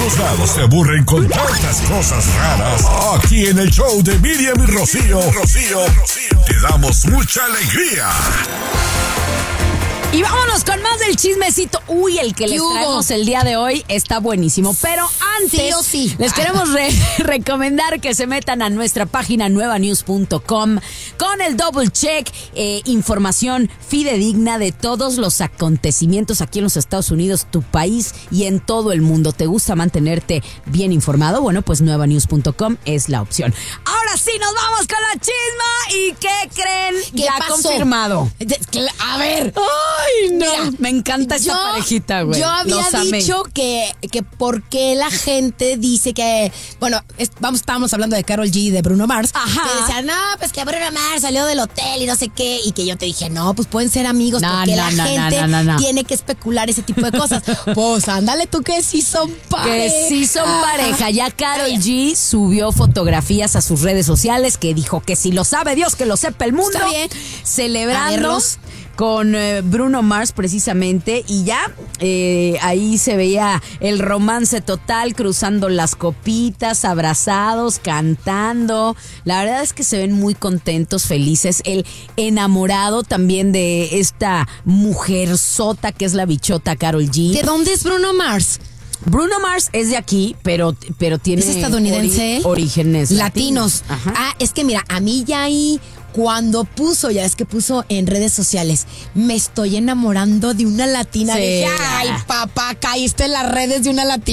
todos lados se aburren con tantas cosas raras. Aquí en el show de Miriam y Rocío, te damos mucha alegría. Y vámonos con más del chismecito. Uy, el que les traemos el día de hoy está buenísimo. Pero antes, les queremos recomendar que se metan a nuestra página nuevanews.com con el double check, información fidedigna de todos los acontecimientos aquí en los Estados Unidos, tu país y en todo el mundo. ¿Te gusta mantenerte bien informado? Bueno, pues nuevanews.com es la opción. Ahora sí, nos vamos con la chisma. ¿Y qué creen? ¿Qué ya pasó? Confirmado. A ver. Ay, no. Mira, me encanta esa parejita, güey. Yo había dicho que por qué la gente dice que... Bueno, estábamos hablando de Karol G y de Bruno Mars. Ajá. Que decían, no, pues que Bruno Mars salió del hotel y no sé qué. Y que yo te dije, no, pues pueden ser amigos. Porque la gente tiene que especular ese tipo de cosas. Pues ándale tú que sí son pareja. Que sí son pareja. Ya Karol G subió fotografías a sus redes sociales que dijo que si lo sabe Dios, que lo sepa el mundo. Está bien. Celebrando con Bruno Mars precisamente, y ya ahí se veía el romance total, cruzando las copitas, abrazados, cantando. La verdad es que se ven muy contentos, felices. El enamorado también de esta mujer sota que es la bichota Karol G. ¿De dónde es Bruno Mars? Bruno Mars es de aquí, pero tiene... ¿Es estadounidense? Orígenes latinos. Ajá. Es que mira, a mí ya ahí... Cuando puso en redes sociales, me estoy enamorando de una latina. Sí. Dije, ay, papá, caíste en las redes de una latina.